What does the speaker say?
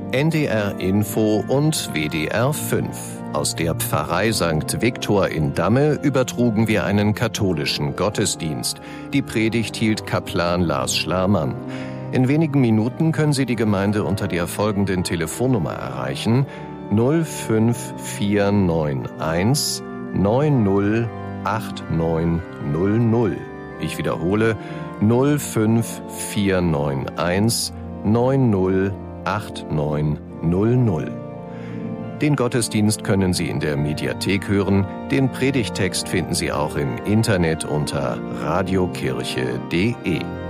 NDR Info und WDR 5. Aus der Pfarrei St. Viktor in Damme übertrugen wir einen katholischen Gottesdienst. Die Predigt hielt Kaplan Lars Schlarmann. In wenigen Minuten können Sie die Gemeinde unter der folgenden Telefonnummer erreichen: 05491 908900. Ich wiederhole: 05491 908900. Den Gottesdienst können Sie in der Mediathek hören. Den Predigttext finden Sie auch im Internet unter radiokirche.de.